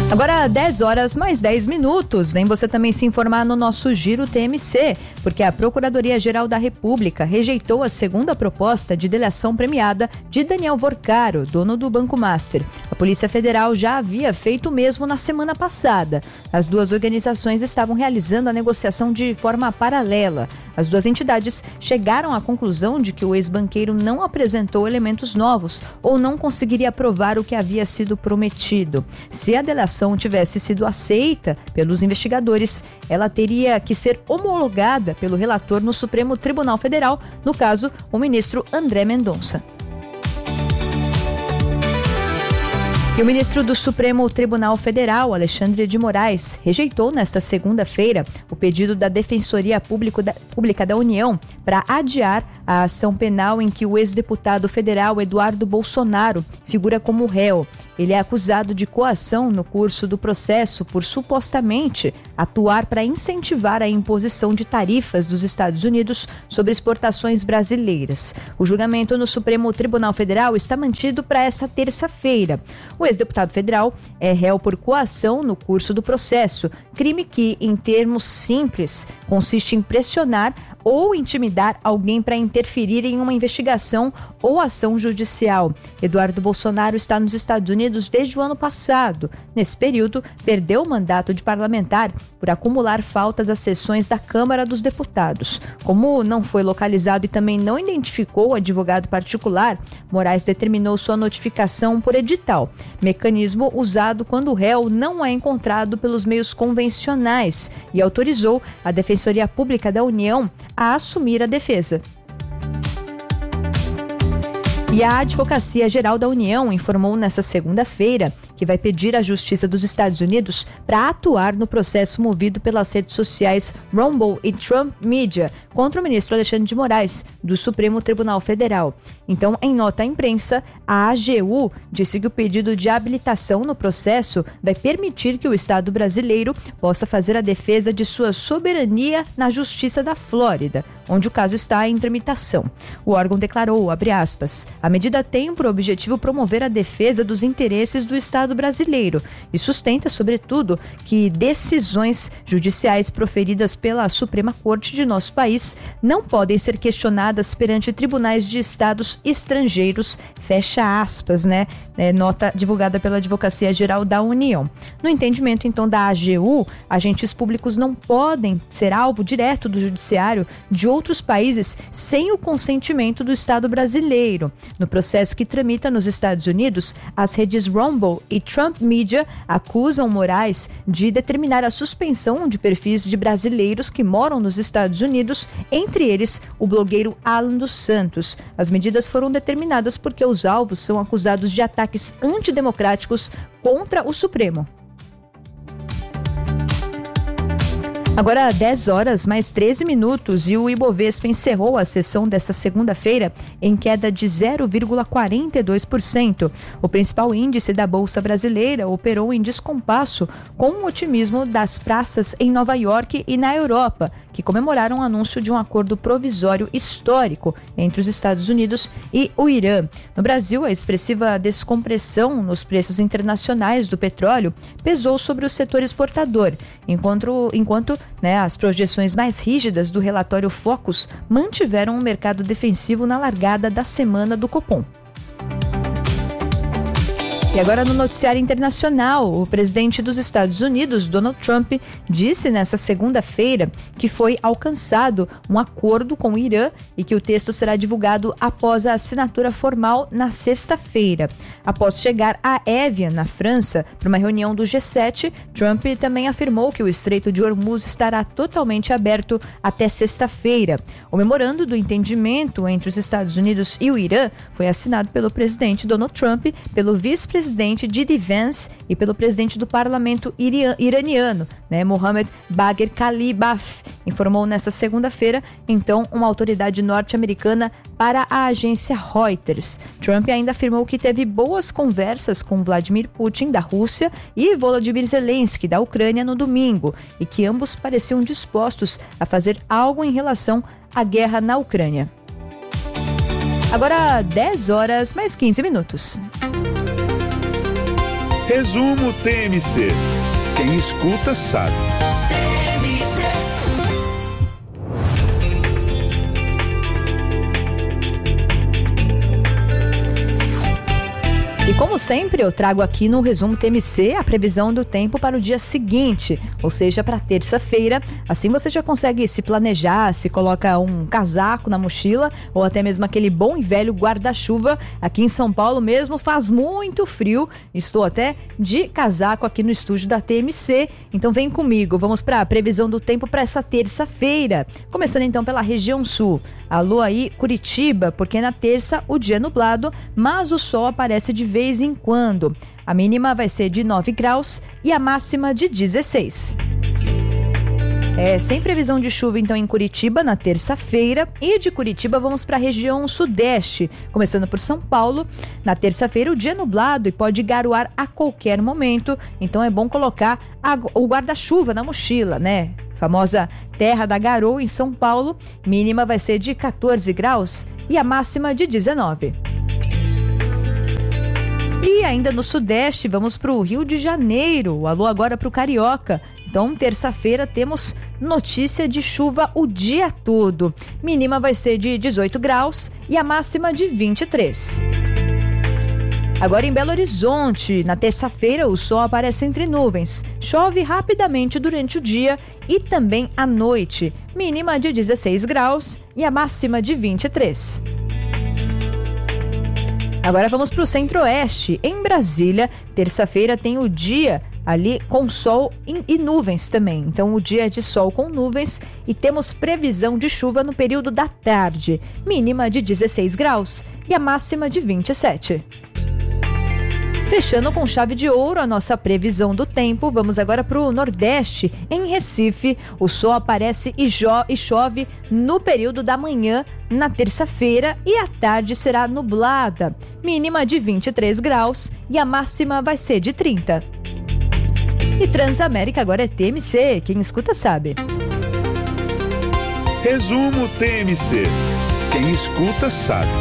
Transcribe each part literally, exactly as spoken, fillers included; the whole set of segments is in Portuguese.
Agora, dez horas mais dez minutos, vem você também se informar no nosso Giro T M C, porque a Procuradoria-Geral da República rejeitou a segunda proposta de delação premiada de Daniel Vorcaro, dono do Banco Master. A Polícia Federal já havia feito o mesmo na semana passada. As duas organizações estavam realizando a negociação de forma paralela. As duas entidades chegaram à conclusão de que o ex-banqueiro não apresentou elementos novos ou não conseguiria provar o que havia sido prometido. Se a delação tivesse sido aceita pelos investigadores, ela teria que ser homologada pelo relator no Supremo Tribunal Federal, no caso, o ministro André Mendonça. E o ministro do Supremo Tribunal Federal, Alexandre de Moraes, rejeitou nesta segunda-feira o pedido da Defensoria Pública da União para adiar a ação penal em que o ex-deputado federal Eduardo Bolsonaro figura como réu. Ele é acusado de coação no curso do processo por supostamente atuar para incentivar a imposição de tarifas dos Estados Unidos sobre exportações brasileiras. O julgamento no Supremo Tribunal Federal está mantido para essa terça-feira. O ex-deputado federal é réu por coação no curso do processo, crime que, em termos simples, consiste em pressionar ou intimidar alguém para interferir em uma investigação ou ação judicial. Eduardo Bolsonaro está nos Estados Unidos desde o ano passado. Nesse período, perdeu o mandato de parlamentar por acumular faltas às sessões da Câmara dos Deputados. Como não foi localizado e também não identificou o advogado particular, Moraes determinou sua notificação por edital, mecanismo usado quando o réu não é encontrado pelos meios convencionais, e autorizou a Defensoria Pública da União a assumir a defesa. E a Advocacia Geral da União informou nesta segunda-feira que vai pedir à Justiça dos Estados Unidos para atuar no processo movido pelas redes sociais Rumble e Trump Media contra o ministro Alexandre de Moraes, do Supremo Tribunal Federal. Então, em nota à imprensa, a A G U disse que o pedido de habilitação no processo vai permitir que o Estado brasileiro possa fazer a defesa de sua soberania na Justiça da Flórida, onde o caso está em tramitação. O órgão declarou, abre aspas, a medida tem por objetivo promover a defesa dos interesses do Estado brasileiro e sustenta, sobretudo, que decisões judiciais proferidas pela Suprema Corte de nosso país não podem ser questionadas perante tribunais de estados estrangeiros, fecha aspas, né? É, nota divulgada pela Advocacia Geral da União. No entendimento, então, da A G U, agentes públicos não podem ser alvo direto do judiciário de outros países sem o consentimento do Estado brasileiro. No processo que tramita nos Estados Unidos, as redes Rumble e Trump Media acusam Moraes de determinar a suspensão de perfis de brasileiros que moram nos Estados Unidos, entre eles o blogueiro Alan dos Santos. As medidas foram determinadas porque os alvos são acusados de ataques antidemocráticos contra o Supremo. Agora, dez horas mais treze minutos e o Ibovespa encerrou a sessão dessa segunda-feira em queda de zero vírgula quarenta e dois por cento. O principal índice da Bolsa Brasileira operou em descompasso com o otimismo das praças em Nova York e na Europa, que comemoraram o anúncio de um acordo provisório histórico entre os Estados Unidos e o Irã. No Brasil, a expressiva descompressão nos preços internacionais do petróleo pesou sobre o setor exportador, enquanto, enquanto né, as projeções mais rígidas do relatório Focus mantiveram o mercado defensivo na largada da semana do Copom. E agora no noticiário internacional, o presidente dos Estados Unidos, Donald Trump, disse nesta segunda-feira que foi alcançado um acordo com o Irã e que o texto será divulgado após a assinatura formal na sexta-feira. Após chegar a Évian, na França, para uma reunião do G sete, Trump também afirmou que o Estreito de Hormuz estará totalmente aberto até sexta-feira. O memorando do entendimento entre os Estados Unidos e o Irã foi assinado pelo presidente Donald Trump, pelo vice-presidente presidente J D Vance e pelo presidente do parlamento iraniano, né, Mohammad Bagher Khalibaf, informou nesta segunda-feira, então, uma autoridade norte-americana para a agência Reuters. Trump ainda afirmou que teve boas conversas com Vladimir Putin, da Rússia, e Volodymyr Zelensky, da Ucrânia, no domingo, e que ambos pareciam dispostos a fazer algo em relação à guerra na Ucrânia. Agora, dez horas mais quinze minutos. Resumo T M C. Quem escuta sabe. E como sempre, eu trago aqui no Resumo T M C a previsão do tempo para o dia seguinte, ou seja, para terça-feira. Assim você já consegue se planejar, se coloca um casaco na mochila ou até mesmo aquele bom e velho guarda-chuva. Aqui em São Paulo mesmo faz muito frio, estou até de casaco aqui no estúdio da T M C. Então vem comigo, vamos para a previsão do tempo para essa terça-feira. Começando então pela região sul. Alô aí, Curitiba, porque na terça o dia é nublado, mas o sol aparece de vez em quando. A mínima vai ser de nove graus e a máxima de dezesseis. É, sem previsão de chuva então em Curitiba na terça-feira, e de Curitiba vamos para a região sudeste, começando por São Paulo. Na terça-feira o dia é nublado e pode garoar a qualquer momento, então é bom colocar a, o guarda-chuva na mochila, né? Famosa terra da garoa em São Paulo, mínima vai ser de quatorze graus e a máxima de dezenove. E ainda no sudeste, vamos para o Rio de Janeiro. Alô agora para o Carioca. Então, terça-feira temos notícia de chuva o dia todo. Mínima vai ser de dezoito graus e a máxima de vinte e três. Agora em Belo Horizonte, na terça-feira o sol aparece entre nuvens. Chove rapidamente durante o dia e também à noite. Mínima de dezesseis graus e a máxima de vinte e três. Agora vamos para o centro-oeste. Em Brasília, terça-feira tem o dia ali com sol e nuvens também. Então o dia é de sol com nuvens e temos previsão de chuva no período da tarde. Mínima de dezesseis graus e a máxima de vinte e sete. Fechando com chave de ouro a nossa previsão do tempo, vamos agora para o Nordeste. Em Recife, o sol aparece e, jo- e chove no período da manhã na terça-feira e a tarde será nublada. Mínima de vinte e três graus e a máxima vai ser de trinta. E Transamérica agora é T M C, quem escuta sabe. Resumo T M C. Quem escuta sabe.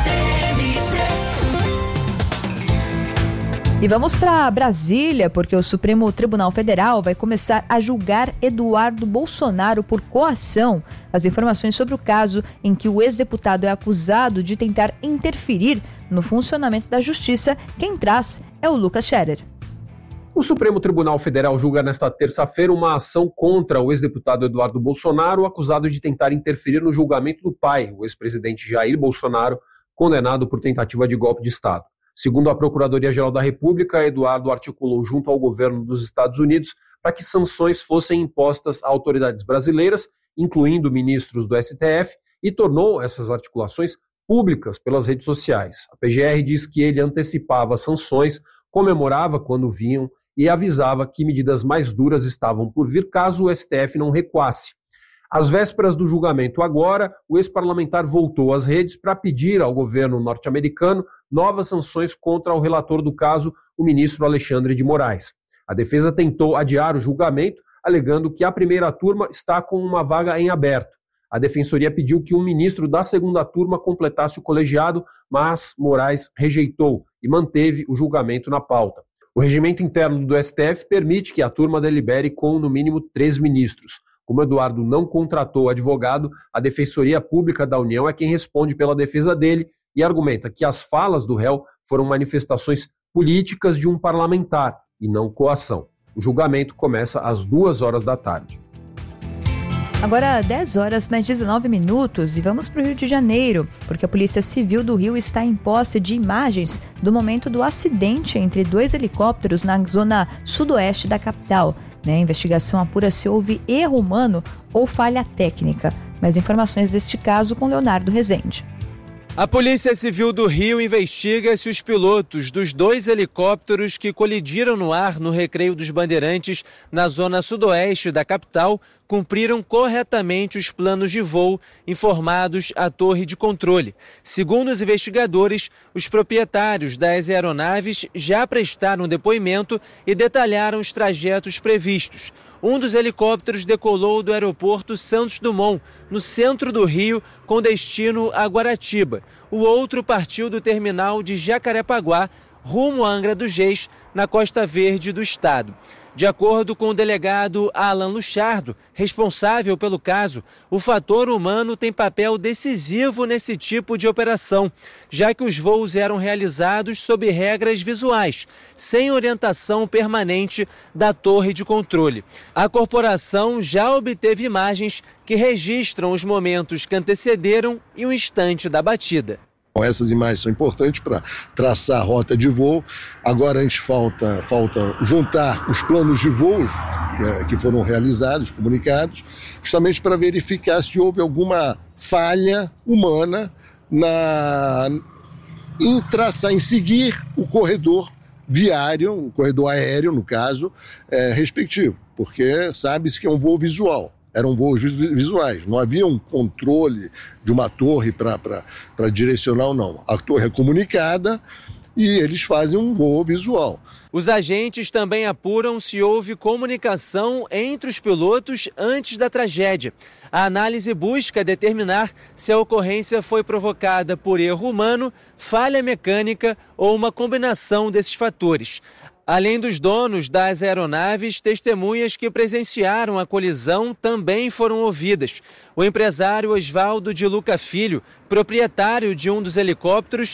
E vamos para Brasília, porque o Supremo Tribunal Federal vai começar a julgar Eduardo Bolsonaro por coação. As informações sobre o caso em que o ex-deputado é acusado de tentar interferir no funcionamento da justiça, quem traz é o Lucas Scherer. O Supremo Tribunal Federal julga nesta terça-feira uma ação contra o ex-deputado Eduardo Bolsonaro, acusado de tentar interferir no julgamento do pai, o ex-presidente Jair Bolsonaro, condenado por tentativa de golpe de Estado. Segundo a Procuradoria-Geral da República, Eduardo articulou junto ao governo dos Estados Unidos para que sanções fossem impostas a autoridades brasileiras, incluindo ministros do S T F, e tornou essas articulações públicas pelas redes sociais. A P G R diz que ele antecipava sanções, comemorava quando vinham e avisava que medidas mais duras estavam por vir caso o S T F não recuasse. Às vésperas do julgamento agora, o ex-parlamentar voltou às redes para pedir ao governo norte-americano novas sanções contra o relator do caso, o ministro Alexandre de Moraes. A defesa tentou adiar o julgamento, alegando que a primeira turma está com uma vaga em aberto. A defensoria pediu que um ministro da segunda turma completasse o colegiado, mas Moraes rejeitou e manteve o julgamento na pauta. O regimento interno do S T F permite que a turma delibere com, no mínimo, três ministros. Como Eduardo não contratou advogado, a Defensoria Pública da União é quem responde pela defesa dele e argumenta que as falas do réu foram manifestações políticas de um parlamentar e não coação. O julgamento começa às duas horas da tarde. Agora dez horas mais dezenove minutos e vamos para o Rio de Janeiro, porque a Polícia Civil do Rio está em posse de imagens do momento do acidente entre dois helicópteros na zona sudoeste da capital. A investigação apura se houve erro humano ou falha técnica. Mais informações deste caso com Leonardo Rezende. A Polícia Civil do Rio investiga se os pilotos dos dois helicópteros que colidiram no ar no Recreio dos Bandeirantes, na zona sudoeste da capital, cumpriram corretamente os planos de voo informados à torre de controle. Segundo os investigadores, os proprietários das aeronaves já prestaram depoimento e detalharam os trajetos previstos. Um dos helicópteros decolou do aeroporto Santos Dumont, no centro do Rio, com destino a Guaratiba. O outro partiu do terminal de Jacarepaguá, rumo a Angra dos Reis, na Costa Verde do estado. De acordo com o delegado Alan Luchardo, responsável pelo caso, o fator humano tem papel decisivo nesse tipo de operação, já que os voos eram realizados sob regras visuais, sem orientação permanente da torre de controle. A corporação já obteve imagens que registram os momentos que antecederam e o instante da batida. Essas imagens são importantes para traçar a rota de voo. Agora a gente falta, falta juntar os planos de voos é, que foram realizados, comunicados, justamente para verificar se houve alguma falha humana na, em traçar, em seguir o corredor viário, o corredor aéreo, no caso, é, respectivo, porque sabe-se que é um voo visual. Eram voos visuais, não havia um controle de uma torre para direcionar ou não. A torre é comunicada e eles fazem um voo visual. Os agentes também apuram se houve comunicação entre os pilotos antes da tragédia. A análise busca determinar se a ocorrência foi provocada por erro humano, falha mecânica ou uma combinação desses fatores. Além dos donos das aeronaves, testemunhas que presenciaram a colisão também foram ouvidas. O empresário Osvaldo de Luca Filho, proprietário de um dos helicópteros,